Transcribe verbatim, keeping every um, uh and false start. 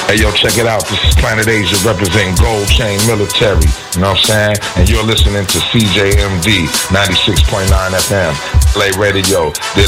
Hey, yo, check it out. This is Planet Asia representing Gold Chain Military. You know what I'm saying? And you're listening to C J M D ninety-six point nine F M. Play Radio.